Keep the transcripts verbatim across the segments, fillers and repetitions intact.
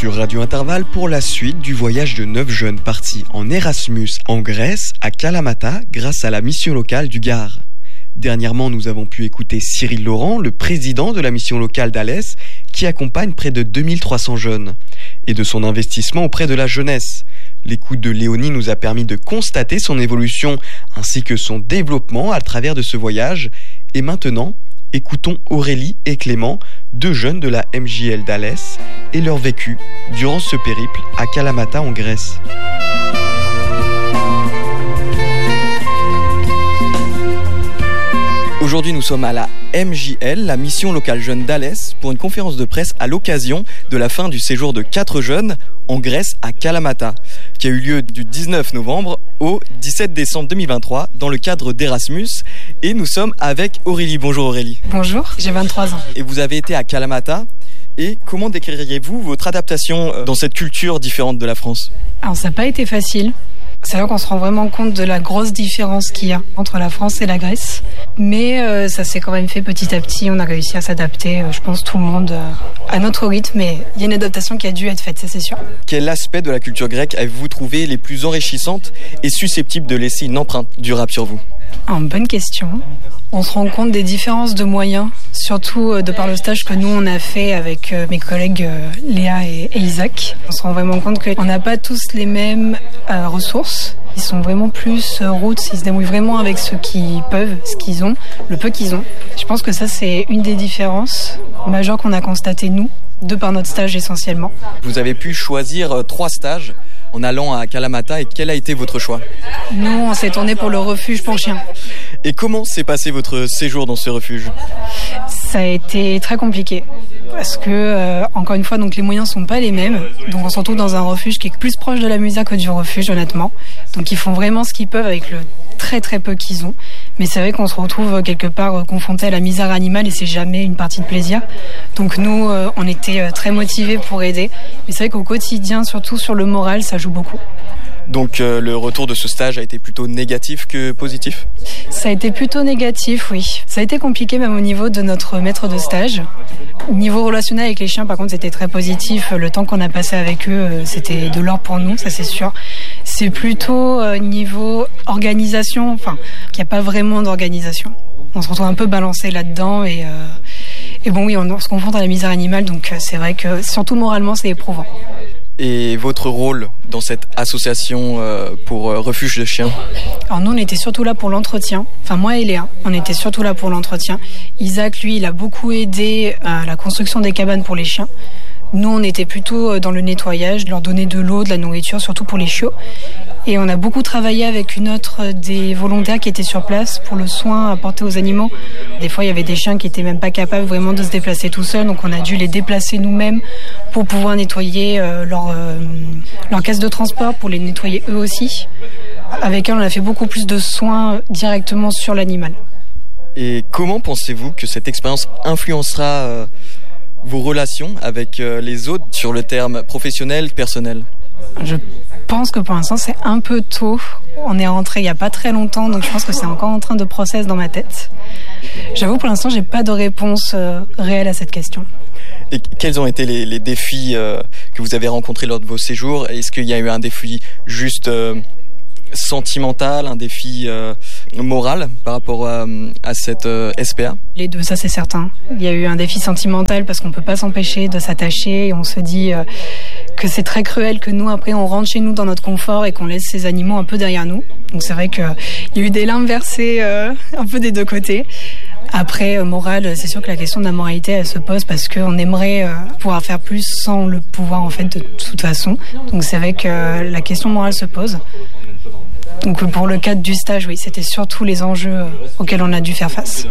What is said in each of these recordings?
sur Radio Intervalle pour la suite du voyage de neuf jeunes partis en Erasmus en Grèce, à Kalamata, grâce à la mission locale du Gard. Dernièrement, nous avons pu écouter Cyril Laurent, le président de la mission locale d'Alès, qui accompagne près de deux mille trois cents jeunes, et de son investissement auprès de la jeunesse. L'écoute de Léonie nous a permis de constater son évolution ainsi que son développement à travers de ce voyage. Et maintenant, écoutons Aurélie et Clément, deux jeunes de la M J L d'Alès, et leur vécu durant ce périple à Kalamata en Grèce. Aujourd'hui, nous sommes à la M J L, la mission locale jeune d'Alès, pour une conférence de presse à l'occasion de la fin du séjour de quatre jeunes en Grèce à Kalamata, qui a eu lieu du dix-neuf novembre au dix-sept décembre deux mille vingt-trois dans le cadre d'Erasmus. Et nous sommes avec Aurélie. Bonjour Aurélie. Bonjour, j'ai vingt-trois ans. Et vous avez été à Kalamata. Et comment décririez-vous votre adaptation dans cette culture différente de la France ? Alors ça n'a pas été facile. C'est vrai qu'on se rend vraiment compte de la grosse différence qu'il y a entre la France et la Grèce. Mais euh, ça s'est quand même fait petit à petit. On a réussi à s'adapter, euh, je pense, tout le monde euh, à notre rythme. Mais il y a une adaptation qui a dû être faite, ça c'est sûr. Quel aspect de la culture grecque avez-vous trouvé les plus enrichissantes et susceptibles de laisser une empreinte durable sur vous ? Ah, bonne question. On se rend compte des différences de moyens, surtout de par le stage que nous on a fait avec mes collègues Léa et Isaac. On se rend vraiment compte qu'on n'a pas tous les mêmes euh, ressources. Ils sont vraiment plus roots, ils se débrouillent vraiment avec ce qu'ils peuvent, ce qu'ils ont, le peu qu'ils ont. Je pense que ça c'est une des différences majeures qu'on a constatées nous, de par notre stage essentiellement. Vous avez pu choisir trois stages en allant à Kalamata, et quel a été votre choix ? Nous, on s'est tourné pour le refuge pour chiens. Et comment s'est passé votre séjour dans ce refuge ? Ça a été très compliqué parce que, euh, encore une fois, donc les moyens sont pas les mêmes. Donc on se retrouve dans un refuge qui est plus proche de la Musa que du refuge, honnêtement. Donc ils font vraiment ce qu'ils peuvent avec le très très peu qu'ils ont. Mais c'est vrai qu'on se retrouve quelque part confronté à la misère animale et c'est jamais une partie de plaisir. Donc nous, euh, on était très motivés pour aider. Mais c'est vrai qu'au quotidien, surtout sur le moral, ça joue beaucoup. Donc euh, le retour de ce stage a été plutôt négatif que positif ? Ça a été plutôt négatif, oui. Ça a été compliqué même au niveau de notre maître de stage. Niveau relationnel avec les chiens, par contre, c'était très positif. Le temps qu'on a passé avec eux, c'était de l'or pour nous, ça c'est sûr. C'est plutôt euh, niveau organisation, enfin, qu'il n'y a pas vraiment d'organisation. On se retrouve un peu balancé là-dedans et, euh, et bon, oui, on, on se confronte à la misère animale, donc c'est vrai que surtout moralement, c'est éprouvant. Et votre rôle dans cette association euh, pour euh, refuge de chiens ? Alors nous, on était surtout là pour l'entretien. Enfin, moi et Léa, on était surtout là pour l'entretien. Isaac, lui, il a beaucoup aidé à la construction des cabanes pour les chiens. Nous, on était plutôt dans le nettoyage, leur donner de l'eau, de la nourriture, surtout pour les chiots. Et on a beaucoup travaillé avec une autre des volontaires qui était sur place pour le soin apporté aux animaux. Des fois, il y avait des chiens qui étaient même pas capables vraiment de se déplacer tout seuls, donc on a dû les déplacer nous-mêmes pour pouvoir nettoyer euh, leur, euh, leur caisse de transport, pour les nettoyer eux aussi. Avec elle, on a fait beaucoup plus de soins directement sur l'animal. Et comment pensez-vous que cette expérience influencera euh, vos relations avec euh, les autres sur le terme professionnel, personnel ? Je pense que pour l'instant c'est un peu tôt. On est rentré il n'y a pas très longtemps, donc je pense que c'est encore en train de process dans ma tête. J'avoue pour l'instant j'ai pas de réponse euh, réelle à cette question. Et quels ont été les, les défis euh, que vous avez rencontrés lors de vos séjours ? Est-ce qu'il y a eu un défi juste euh, sentimental, un défi euh, moral par rapport à, à cette euh, S P A ? Les deux, ça c'est certain. Il y a eu un défi sentimental parce qu'on peut pas s'empêcher de s'attacher et on se dit euh, que c'est très cruel que nous après on rentre chez nous dans notre confort et qu'on laisse ces animaux un peu derrière nous. Donc c'est vrai qu'il y a eu des larmes versées euh, un peu des deux côtés. Après, euh, morale, c'est sûr que la question de la moralité, elle se pose parce qu'on aimerait euh, pouvoir faire plus sans le pouvoir en fait de toute façon. Donc c'est vrai que euh, la question morale se pose. Donc pour le cadre du stage, oui, c'était surtout les enjeux auxquels on a dû faire face.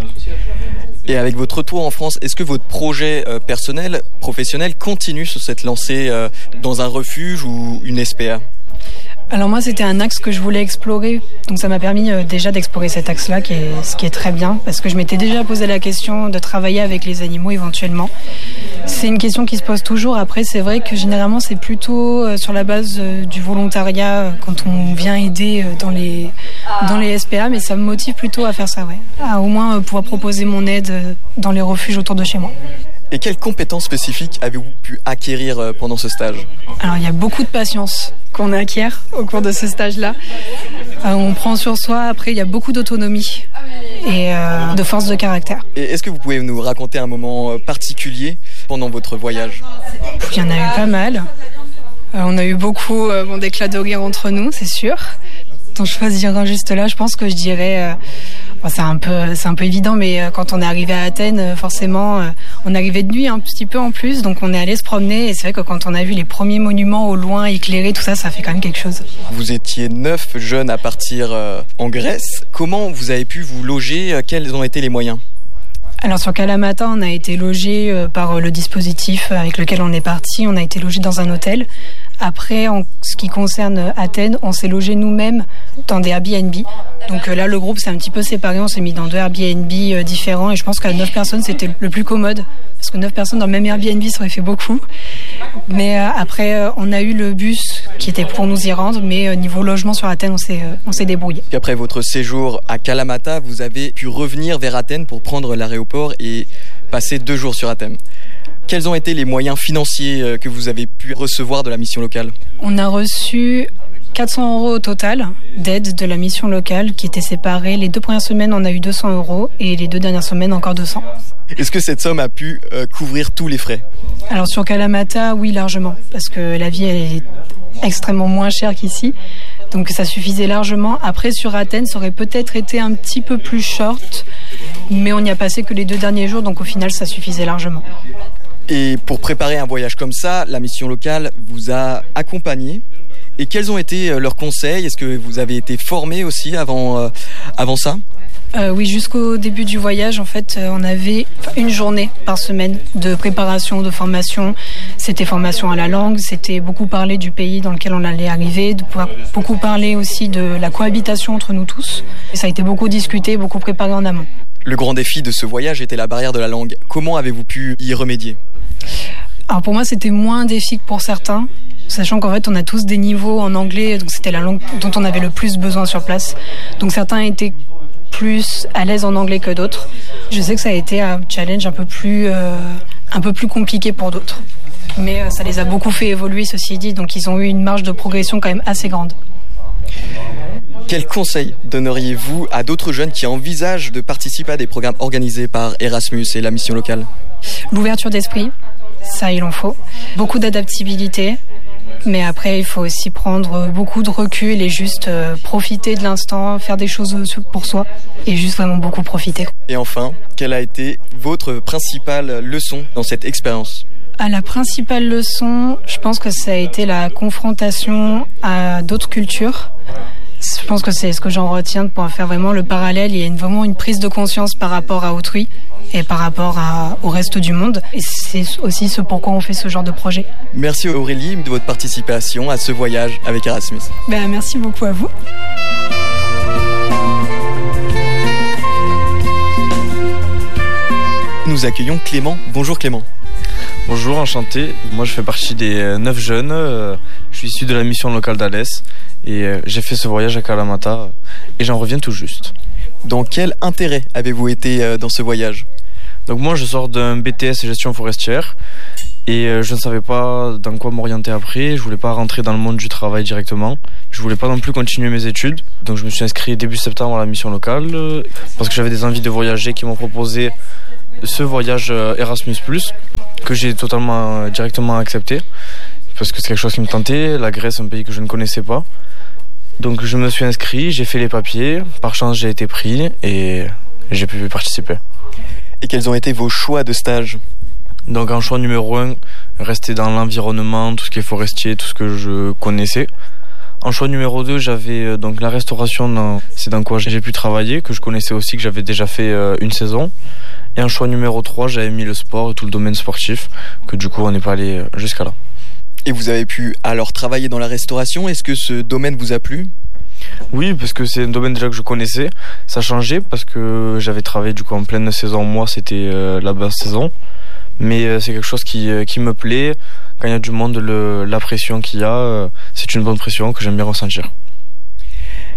Et avec votre retour en France, est-ce que votre projet euh, personnel, professionnel, continue sur cette lancée euh, dans un refuge ou une S P A ? Alors moi, c'était un axe que je voulais explorer, donc ça m'a permis euh, déjà d'explorer cet axe-là, qui est, ce qui est très bien, parce que je m'étais déjà posé la question de travailler avec les animaux éventuellement. C'est une question qui se pose toujours. Après, c'est vrai que généralement, c'est plutôt euh, sur la base euh, du volontariat, euh, quand on vient aider euh, dans les dans les S P A, mais ça me motive plutôt à faire ça, ouais. À au moins euh, pouvoir proposer mon aide euh, dans les refuges autour de chez moi. Et quelles compétences spécifiques avez-vous pu acquérir pendant ce stage ? Alors il y a beaucoup de patience qu'on acquiert au cours de ce stage-là. Euh, on prend sur soi, après il y a beaucoup d'autonomie et euh, de force de caractère. Et est-ce que vous pouvez nous raconter un moment particulier pendant votre voyage ? Il y en a eu pas mal. Euh, on a eu beaucoup euh, bon, d'éclats de rire entre nous, c'est sûr. Dont je choisirais un juste là, je pense que je dirais... Euh, bon, c'est un peu, c'est un peu évident, mais euh, quand on est arrivé à Athènes, euh, forcément, euh, on arrivait de nuit un petit peu en plus, donc on est allé se promener. Et c'est vrai que quand on a vu les premiers monuments au loin éclairés, tout ça, ça fait quand même quelque chose. Vous étiez neuf jeunes à partir euh, en Grèce. Comment vous avez pu vous loger ? Quels ont été les moyens ? Alors sur Kalamata, on a été logé euh, par le dispositif avec lequel on est parti. On a été logé dans un hôtel. Après, en ce qui concerne Athènes, on s'est logé nous-mêmes dans des Airbnb. Donc euh, là, le groupe s'est un petit peu séparé. On s'est mis dans deux Airbnb euh, différents. Et je pense qu'à neuf personnes, c'était le plus commode. Parce que neuf personnes dans le même Airbnb, ça aurait fait beaucoup. Mais euh, après, euh, on a eu le bus qui était pour nous y rendre. Mais euh, niveau logement sur Athènes, on s'est, euh, on s'est débrouillé. Et après votre séjour à Kalamata, vous avez pu revenir vers Athènes pour prendre l'aéroport et passer deux jours sur Athènes. Quels ont été les moyens financiers que vous avez pu recevoir de la mission locale ? On a reçu quatre cents euros au total d'aide de la mission locale qui était séparée. Les deux premières semaines, on a eu deux cents euros et les deux dernières semaines, encore deux cents. Est-ce que cette somme a pu euh, couvrir tous les frais ? Alors sur Kalamata, oui, largement, parce que la vie elle est extrêmement moins chère qu'ici. Donc ça suffisait largement. Après, sur Athènes, ça aurait peut-être été un petit peu plus short, mais on n'y a passé que les deux derniers jours, donc au final, ça suffisait largement. Et pour préparer un voyage comme ça, la mission locale vous a accompagné. Et quels ont été leurs conseils ? Est-ce que vous avez été formé aussi avant, euh, avant ça ? Euh, oui, jusqu'au début du voyage, en fait, on avait une journée par semaine de préparation, de formation. C'était formation à la langue, c'était beaucoup parler du pays dans lequel on allait arriver, de pouvoir beaucoup parler aussi de la cohabitation entre nous tous. Et ça a été beaucoup discuté, beaucoup préparé en amont. Le grand défi de ce voyage était la barrière de la langue. Comment avez-vous pu y remédier ? Alors pour moi, c'était moins un défi que pour certains, sachant qu'en fait, on a tous des niveaux en anglais, donc c'était la langue dont on avait le plus besoin sur place. Donc certains étaient plus à l'aise en anglais que d'autres. Je sais que ça a été un challenge un peu plus, euh, un peu plus compliqué pour d'autres. Mais euh, ça les a beaucoup fait évoluer, ceci dit, donc ils ont eu une marge de progression quand même assez grande. Quels conseils donneriez-vous à d'autres jeunes qui envisagent de participer à des programmes organisés par Erasmus et la mission locale ? L'ouverture d'esprit, ça il en faut. Beaucoup d'adaptabilité, mais après il faut aussi prendre beaucoup de recul et juste euh, profiter de l'instant, faire des choses pour soi et juste vraiment beaucoup profiter. Et enfin, quelle a été votre principale leçon dans cette expérience ? À la principale leçon, je pense que ça a été la confrontation à d'autres cultures. Je pense que c'est ce que j'en retiens pour faire vraiment le parallèle. Il y a une, vraiment une prise de conscience par rapport à autrui et par rapport à, au reste du monde. Et c'est aussi ce pourquoi on fait ce genre de projet. Merci Aurélie de votre participation à ce voyage avec Erasmus. Ben, merci beaucoup à vous. Nous accueillons Clément. Bonjour Clément. Bonjour, enchanté. Moi je fais partie des neuf jeunes. Euh, je suis issu de la mission locale d'Alès et euh, j'ai fait ce voyage à Kalamata et j'en reviens tout juste. Dans quel intérêt avez-vous été euh, dans ce voyage ? Donc moi je sors d'un B T S gestion forestière et euh, je ne savais pas dans quoi m'orienter après. Je voulais pas rentrer dans le monde du travail directement. Je voulais pas non plus continuer mes études. Donc je me suis inscrit début septembre à la mission locale euh, parce que j'avais des envies de voyager qui m'ont proposé ce voyage Erasmus plus, que j'ai totalement directement accepté parce que c'est quelque chose qui me tentait. La Grèce, un pays que je ne connaissais pas, donc je me suis inscrit, j'ai fait les papiers, par chance j'ai été pris et j'ai pu participer. Et quels ont été vos choix de stage ? Donc en choix numéro un, rester dans l'environnement, tout ce qui est forestier, tout ce que je connaissais. En choix numéro deux, j'avais donc la restauration, dans, c'est dans quoi j'ai pu travailler, que je connaissais aussi, que j'avais déjà fait une saison. Et en choix numéro trois, j'avais mis le sport et tout le domaine sportif, que du coup on n'est pas allé jusqu'à là. Et vous avez pu alors travailler dans la restauration, est-ce que ce domaine vous a plu ? Oui, parce que c'est un domaine déjà que je connaissais. Ça a changé parce que j'avais travaillé du coup en pleine saison, moi c'était euh, la basse saison. Mais euh, c'est quelque chose qui, euh, qui me plaît. Quand il y a du monde, le, la pression qu'il y a, euh, c'est une bonne pression que j'aime bien ressentir.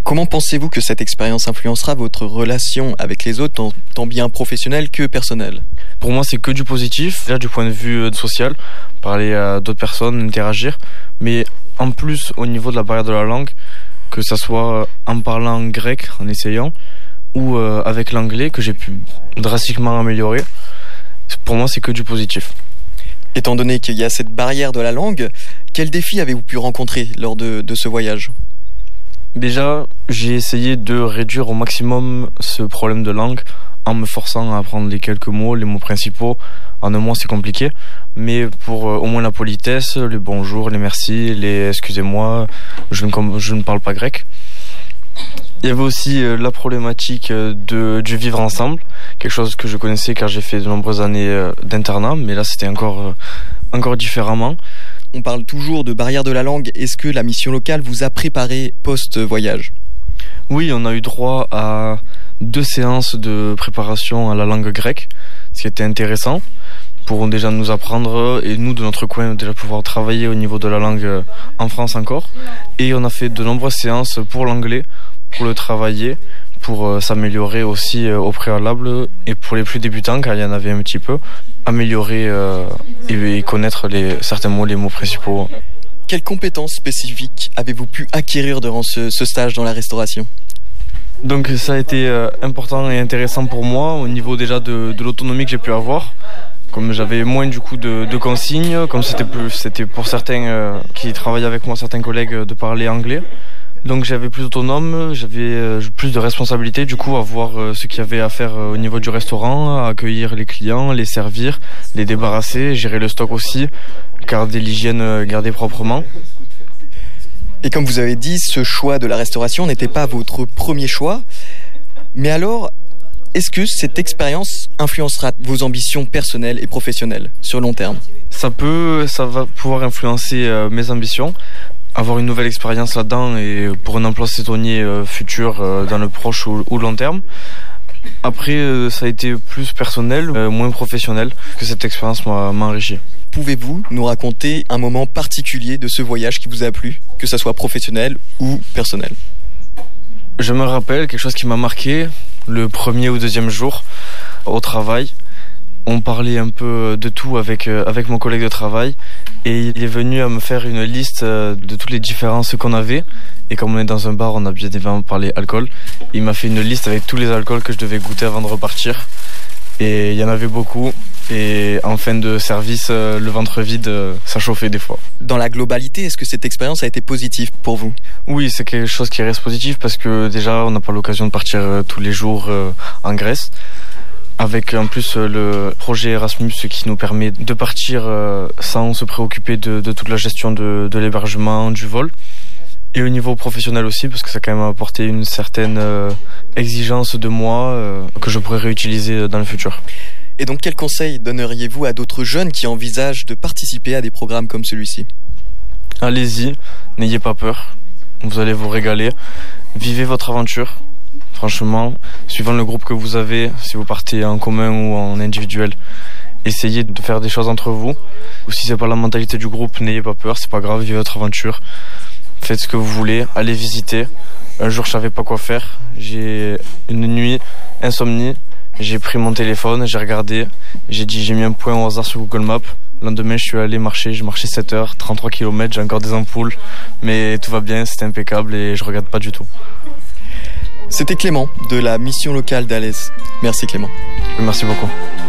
Comment pensez-vous que cette expérience influencera votre relation avec les autres, tant, tant bien professionnelle que personnelle ? Pour moi, c'est que du positif, déjà du point de vue social, parler à d'autres personnes, interagir, mais en plus au niveau de la barrière de la langue, que ça soit en parlant grec, en essayant, ou euh, avec l'anglais que j'ai pu drastiquement améliorer, pour moi c'est que du positif. Étant donné qu'il y a cette barrière de la langue, quels défis avez-vous pu rencontrer lors de, de ce voyage ? Déjà, j'ai essayé de réduire au maximum ce problème de langue en me forçant à apprendre les quelques mots, les mots principaux. En un mois, c'est compliqué, mais pour euh, au moins la politesse, les bonjours, les merci, les excusez-moi, je ne, je ne parle pas grec. Il y avait aussi euh, la problématique de, du vivre ensemble, quelque chose que je connaissais car j'ai fait de nombreuses années euh, d'internat, mais là c'était encore, euh, encore différemment. On parle toujours de barrière de la langue. Est-ce que la mission locale vous a préparé post-voyage ? Oui, on a eu droit à deux séances de préparation à la langue grecque, ce qui était intéressant pour déjà nous apprendre et nous de notre coin déjà pouvoir travailler au niveau de la langue en France encore. Et on a fait de nombreuses séances pour l'anglais, pour le travailler, pour s'améliorer aussi au préalable et pour les plus débutants car il y en avait un petit peu, améliorer euh, et, et connaître les, certains mots, les mots principaux. Quelles compétences spécifiques avez-vous pu acquérir durant ce, ce stage dans la restauration ? Donc ça a été euh, important et intéressant pour moi au niveau déjà de, de l'autonomie que j'ai pu avoir. Comme j'avais moins du coup de, de consignes, comme c'était, plus, c'était pour certains euh, qui travaillaient avec moi, certains collègues, de parler anglais. Donc j'avais plus autonome, j'avais euh, plus de responsabilités du coup à voir euh, ce qu'il y avait à faire euh, au niveau du restaurant, à accueillir les clients, les servir, les débarrasser, gérer le stock aussi, garder l'hygiène, euh, garder proprement. Et comme vous avez dit, ce choix de la restauration n'était pas votre premier choix. Mais alors, est-ce que cette expérience influencera vos ambitions personnelles et professionnelles sur le long terme ? Ça peut, ça va pouvoir influencer euh, mes ambitions. Avoir une nouvelle expérience là-dedans et pour un emploi saisonnier euh, futur euh, dans le proche ou, ou long terme. Après, euh, ça a été plus personnel, euh, moins professionnel, que cette expérience m'a, m'a enrichi. Pouvez-vous nous raconter un moment particulier de ce voyage qui vous a plu, que ce soit professionnel ou personnel ? Je me rappelle quelque chose qui m'a marqué, le premier ou deuxième jour au travail. On parlait un peu de tout avec, avec mon collègue de travail et il est venu à me faire une liste de toutes les différences qu'on avait. Et comme on est dans un bar, on a bien évidemment parlé alcool. Il m'a fait une liste avec tous les alcools que je devais goûter avant de repartir. Et il y en avait beaucoup. Et en fin de service, le ventre vide, ça chauffait des fois. Dans la globalité, est-ce que cette expérience a été positive pour vous ? Oui, c'est quelque chose qui reste positif parce que déjà, on n'a pas l'occasion de partir tous les jours en Grèce. Avec en plus le projet Erasmus qui nous permet de partir sans se préoccuper de, de toute la gestion de, de l'hébergement, du vol. Et au niveau professionnel aussi, parce que ça a quand même apporté une certaine exigence de moi que je pourrais réutiliser dans le futur. Et donc quels conseils donneriez-vous à d'autres jeunes qui envisagent de participer à des programmes comme celui-ci ? Allez-y, n'ayez pas peur, vous allez vous régaler, vivez votre aventure. Franchement, suivant le groupe que vous avez, si vous partez en commun ou en individuel, essayez de faire des choses entre vous. Ou si c'est pas la mentalité du groupe, n'ayez pas peur, c'est pas grave, vivez votre aventure. Faites ce que vous voulez, allez visiter. Un jour, je savais pas quoi faire. J'ai une nuit, insomnie. J'ai pris mon téléphone, j'ai regardé. J'ai dit, j'ai mis un point au hasard sur Google Maps. Le lendemain, je suis allé marcher. J'ai marché sept heures, trente-trois kilomètres. J'ai encore des ampoules. Mais tout va bien, c'était impeccable et je regrette pas du tout. C'était Clément de la mission locale d'Alès. Merci Clément. Merci beaucoup.